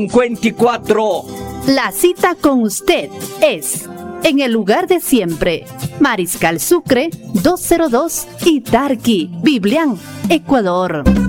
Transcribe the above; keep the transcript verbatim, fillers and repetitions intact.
veinticuatro. La cita con usted es en el lugar de siempre, Mariscal Sucre doscientos dos y Tarqui, Biblián, Ecuador.